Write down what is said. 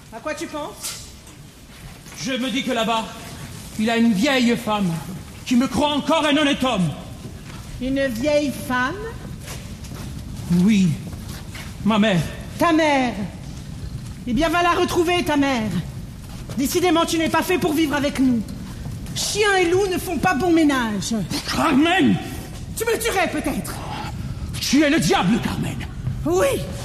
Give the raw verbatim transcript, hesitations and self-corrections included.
À quoi tu penses? Je me dis que là-bas, il a une vieille femme qui me croit encore un honnête homme. Une vieille femme? Oui, ma mère. Ta mère? Eh bien, va la retrouver, ta mère. Décidément, tu n'es pas fait pour vivre avec nous. Chien et loup ne font pas bon ménage. Carmen! Tu me tuerais, peut-être. Tu es le diable, Carmen. Oui.